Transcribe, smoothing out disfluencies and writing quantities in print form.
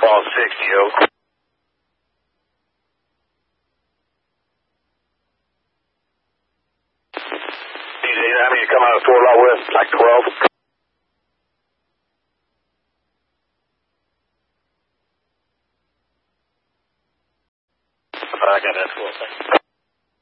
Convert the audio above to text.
on 60, yo. DJ, how many come out of Fort Law West? Like 12? I got that 12.